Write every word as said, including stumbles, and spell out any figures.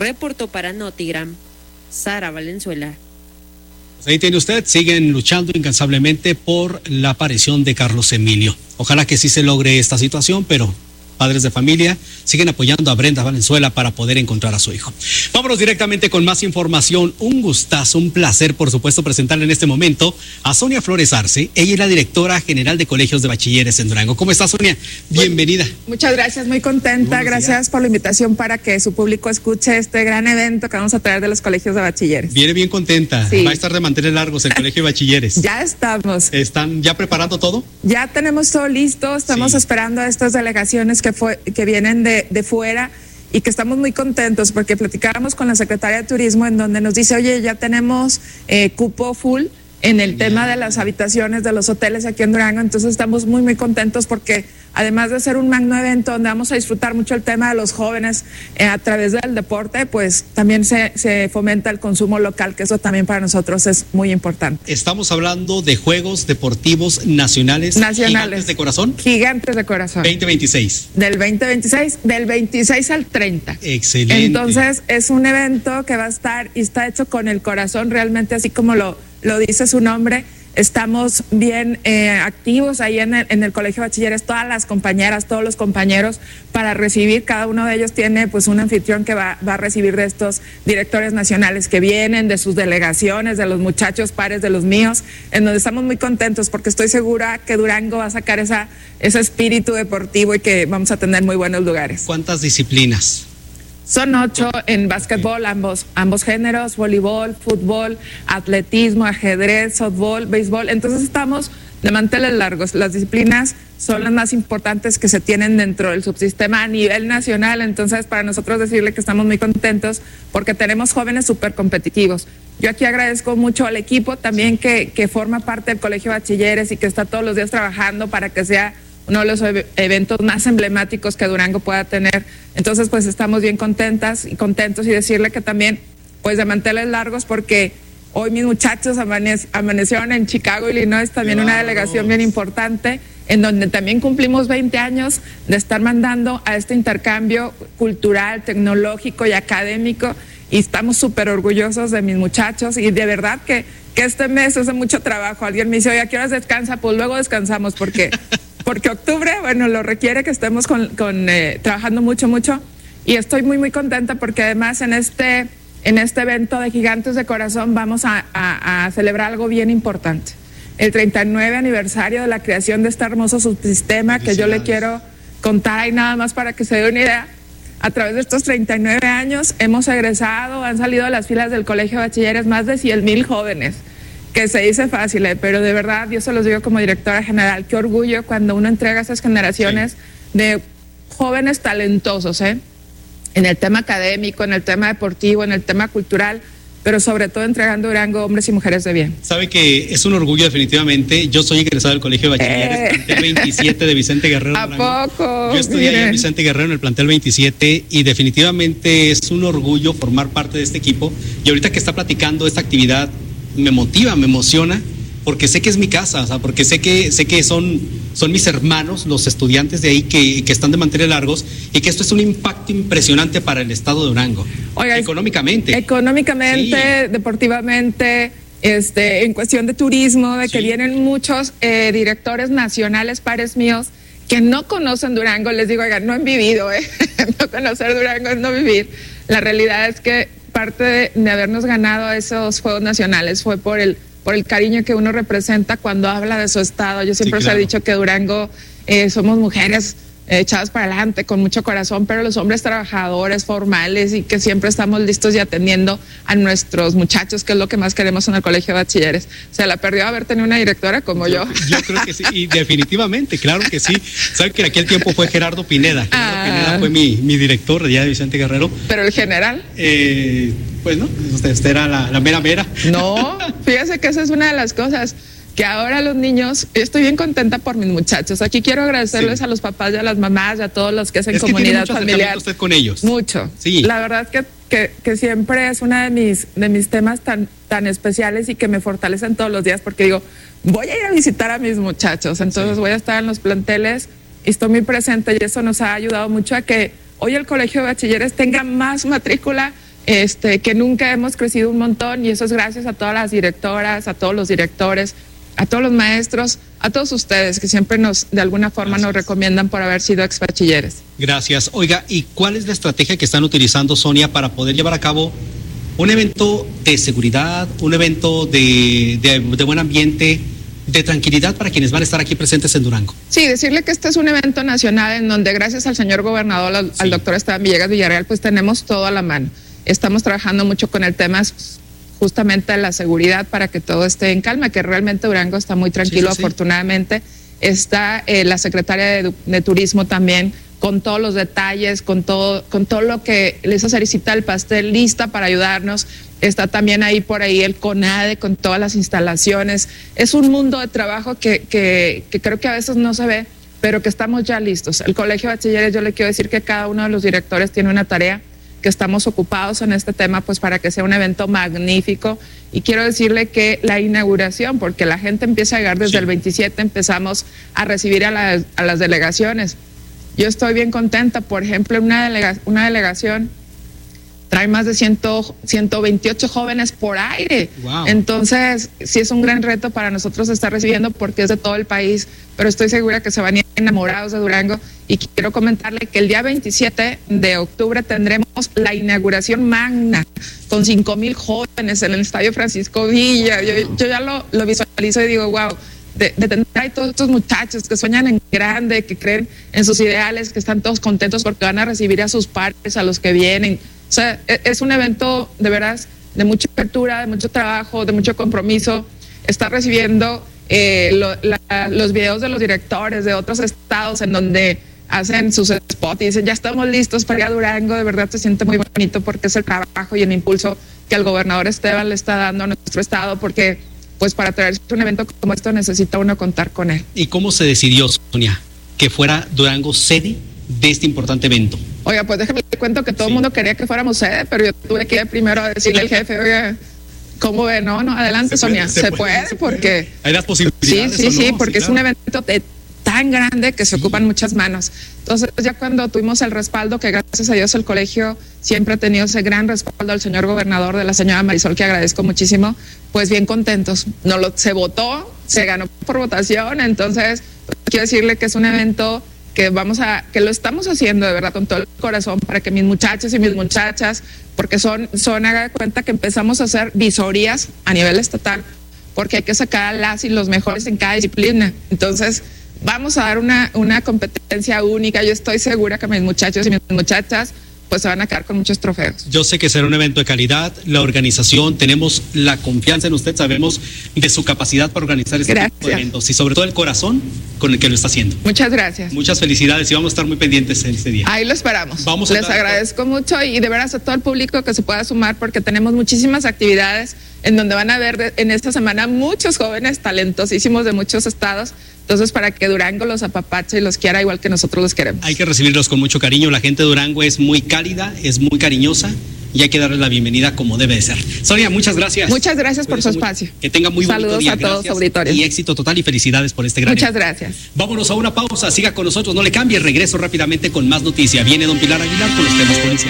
Reportó para Notigram Sara Valenzuela. Pues ahí tiene usted, siguen luchando incansablemente por la aparición de Carlos Emilio. Ojalá que sí se logre esta situación, pero padres de familia siguen apoyando a Brenda Valenzuela para poder encontrar a su hijo. Vámonos directamente con más información. Un gustazo, un placer, por supuesto, presentarle en este momento a Sonia Flores Arce. Ella es la directora general de colegios de bachilleres en Durango. ¿Cómo está, Sonia? Bienvenida. Muchas gracias, muy contenta. Gracias por la invitación para que su público escuche este gran evento que vamos a traer de los colegios de bachilleres. Viene bien contenta. Sí. Va a estar de mantener largos el colegio de bachilleres. Ya estamos. ¿Están ya preparando todo? Ya tenemos todo listo. Estamos sí. esperando a estas delegaciones que, fue, que vienen de, de fuera y que estamos muy contentos porque platicábamos con la secretaria de Turismo en donde nos dice, oye, ya tenemos eh, cupo full en el tema de las habitaciones de los hoteles aquí en Durango, entonces estamos muy muy contentos porque además de ser un magno evento donde vamos a disfrutar mucho el tema de los jóvenes eh, a través del deporte, pues también se, se fomenta el consumo local, que eso también para nosotros es muy importante. Estamos hablando de Juegos Deportivos Nacionales, Nacionales. Gigantes de Corazón. Gigantes de Corazón. veinte veintiséis. Del veinte veintiséis, del veintiséis al treinta. Excelente. Entonces es un evento que va a estar y está hecho con el corazón realmente así como lo Lo dice su nombre. Estamos bien eh, activos ahí en el, en el Colegio de Bachilleres, todas las compañeras, todos los compañeros, para recibir. Cada uno de ellos tiene pues un anfitrión que va, va a recibir de estos directores nacionales que vienen, de sus delegaciones, de los muchachos pares de los míos, en donde estamos muy contentos porque estoy segura que Durango va a sacar esa, ese espíritu deportivo y que vamos a tener muy buenos lugares. ¿Cuántas disciplinas? Son ocho en básquetbol, ambos, ambos géneros, voleibol, fútbol, atletismo, ajedrez, softball, béisbol. Entonces estamos de manteles largos. Las disciplinas son las más importantes que se tienen dentro del subsistema a nivel nacional. Entonces para nosotros decirle que estamos muy contentos porque tenemos jóvenes súper competitivos. Yo aquí agradezco mucho al equipo también que, que forma parte del Colegio de Bachilleres y que está todos los días trabajando para que sea uno de los eventos más emblemáticos que Durango pueda tener. Entonces, pues estamos bien contentas y contentos y decirle que también, pues de manteles largos, porque hoy mis muchachos amanec amanecieron en Chicago, Illinois, también una delegación bien importante, en donde también cumplimos veinte años de estar mandando a este intercambio cultural, tecnológico y académico, y estamos súper orgullosos de mis muchachos, y de verdad que, que este mes es de mucho trabajo. Alguien me dice, oye, ¿a qué horas descansa? Pues luego descansamos, porque... porque octubre, bueno, lo requiere que estemos con, con, eh, trabajando mucho, mucho, y estoy muy, muy contenta porque además en este, en este evento de Gigantes de Corazón vamos a, a, a celebrar algo bien importante, el treinta y nueve aniversario de la creación de este hermoso subsistema que yo le quiero contar ahí nada más para que se dé una idea. A través de estos treinta y nueve años hemos egresado, han salido de las filas del Colegio de Bachilleres más de cien mil jóvenes, que se dice fácil, eh, pero de verdad yo se los digo como directora general, qué orgullo cuando uno entrega a esas generaciones sí. de jóvenes talentosos, ¿eh? En el tema académico, en el tema deportivo, en el tema cultural, pero sobre todo entregando Durango hombres y mujeres de bien. Sabe que es un orgullo definitivamente. Yo soy egresado del Colegio de Bachilleres, eh. plantel veintisiete de Vicente Guerrero. ¿A Durango. Poco? Yo estudié allá en Vicente Guerrero en el plantel veintisiete y definitivamente es un orgullo formar parte de este equipo. Y ahorita que está platicando esta actividad, me motiva, me emociona, porque sé que es mi casa, o sea, porque sé que sé que son, son mis hermanos, los estudiantes de ahí que, que están de manteles largos, y que esto es un impacto impresionante para el estado de Durango. Oiga, económicamente. Económicamente, sí. Deportivamente, este, en cuestión de turismo, de que sí. vienen muchos eh, directores nacionales, pares míos, que no conocen Durango. Les digo, oigan, no han vivido, ¿eh? No conocer Durango es no vivir. La realidad es que parte de, de habernos ganado esos Juegos Nacionales fue por el, por el cariño que uno representa cuando habla de su estado. Yo siempre sí, claro. os he dicho que Durango eh, somos mujeres eh, echadas para adelante, con mucho corazón, pero los hombres trabajadores, formales, y que siempre estamos listos y atendiendo a nuestros muchachos, que es lo que más queremos en el Colegio de Bachilleres. Se la perdió haber tenido una directora como yo. Yo, yo creo que sí, y definitivamente, claro que sí. Sabe que en aquel tiempo fue Gerardo Pineda. Gerardo ah. Pineda fue mi, mi director ya de Vicente Guerrero. ¿Pero el general? Eh, pues no, usted, usted era la, la mera mera. No, fíjese que esa es una de las cosas. Que ahora los niños, estoy bien contenta por mis muchachos. Aquí quiero agradecerles sí. a los papás y a las mamás y a todos los que hacen es que comunidad tiene mucho familiar. Usted con ellos. Mucho. Sí. La verdad que, que, que siempre es uno de mis, de mis temas tan, tan especiales y que me fortalecen todos los días, porque digo, voy a ir a visitar a mis muchachos, entonces sí. voy a estar en los planteles y estoy muy presente, y eso nos ha ayudado mucho a que hoy el Colegio de Bachilleres tenga más matrícula este, que nunca hemos crecido un montón, y eso es gracias a todas las directoras, a todos los directores, a todos los maestros, a todos ustedes que siempre nos, de alguna forma, gracias, nos recomiendan por haber sido ex bachilleres. Gracias. Oiga, ¿y cuál es la estrategia que están utilizando, Sonia, para poder llevar a cabo un evento de seguridad, un evento de, de, de buen ambiente, de tranquilidad para quienes van a estar aquí presentes en Durango? Sí, decirle que este es un evento nacional en donde, gracias al señor gobernador, al, sí. al doctor Esteban Villegas Villarreal, pues tenemos todo a la mano. Estamos trabajando mucho con el tema justamente de la seguridad para que todo esté en calma, que realmente Durango está muy tranquilo, sí, sí, afortunadamente. Está eh, la secretaria de, de Turismo también con todos los detalles, con todo, con todo lo que les hace Cerecita el pastel lista para ayudarnos. Está también ahí por ahí el CONADE con todas las instalaciones. Es un mundo de trabajo que, que, que creo que a veces no se ve, pero que estamos ya listos. El Colegio de Bachilleres, yo le quiero decir que cada uno de los directores tiene una tarea, que estamos ocupados en este tema pues para que sea un evento magnífico, y quiero decirle que la inauguración, porque la gente empieza a llegar desde sí. el veintisiete, empezamos a recibir a, la, a las delegaciones. Yo estoy bien contenta, por ejemplo, una, delega, una delegación trae más de ciento veintiocho jóvenes por aire. Wow. Entonces, sí es un gran reto para nosotros estar recibiendo, porque es de todo el país, pero estoy segura que se van a ir enamorados de Durango. Y quiero comentarle que el día veintisiete de octubre tendremos la inauguración magna con cinco mil jóvenes en el Estadio Francisco Villa. Yo, yo ya lo, lo visualizo y digo, wow, de, de tener ahí todos estos muchachos que sueñan en grande, que creen en sus ideales, que están todos contentos porque van a recibir a sus pares, a los que vienen. O sea, es un evento de veras de mucha apertura, de mucho trabajo, de mucho compromiso. Está recibiendo eh, lo, la, los videos de los directores de otros estados en donde hacen sus spots y dicen, ya estamos listos para ir a Durango. De verdad se siente muy bonito, porque es el trabajo y el impulso que el gobernador Esteban le está dando a nuestro estado, porque pues para traerse un evento como esto necesita uno contar con él. ¿Y cómo se decidió, Sonia, que fuera Durango sede de este importante evento? Oiga, pues déjame le cuento que todo el sí. mundo quería que fuéramos sede, pero yo tuve que ir primero a decirle al jefe, oiga, ¿cómo ve? No, no, adelante, se Sonia, puede, se, se, puede, puede, porque... Hay las posibilidades. Sí, sí, no? sí, porque sí, claro. es un evento de, tan grande que se sí. ocupan muchas manos. Entonces, ya cuando tuvimos el respaldo, que gracias a Dios el colegio siempre ha tenido ese gran respaldo del señor gobernador, de la señora Marisol, que agradezco muchísimo, pues bien contentos. No lo, se votó, se ganó por votación, entonces quiero decirle que es un evento que vamos a, que lo estamos haciendo de verdad con todo el corazón para que mis muchachos y mis muchachas, porque son, son haga de cuenta que empezamos a hacer visorías a nivel estatal, porque hay que sacar a las y los mejores en cada disciplina. Entonces, vamos a dar una, una competencia única. Yo estoy segura que mis muchachos y mis muchachas pues se van a quedar con muchos trofeos. Yo sé que será un evento de calidad, la organización, tenemos la confianza en usted, sabemos de su capacidad para organizar este gracias. tipo de eventos y sobre todo el corazón con el que lo está haciendo. Muchas gracias. Muchas felicidades y vamos a estar muy pendientes en este día. Ahí lo esperamos. Vamos a Les agradezco con... mucho y de veras a todo el público que se pueda sumar, porque tenemos muchísimas actividades en donde van a ver de, en esta semana muchos jóvenes talentosísimos de muchos estados. Entonces, para que Durango los apapache y los quiera igual que nosotros los queremos. Hay que recibirlos con mucho cariño. La gente de Durango es muy cálida, es muy cariñosa y hay que darles la bienvenida como debe de ser. Sonia, muchas gracias. Muchas gracias por su espacio. Que tenga muy bonito Saludos día. a todos, auditores. Y éxito total y felicidades por este gran Muchas evento. gracias. Vámonos a una pausa. Siga con nosotros, no le cambie. Regreso rápidamente con más noticia. Viene don Pilar Aguilar con los temas policiales.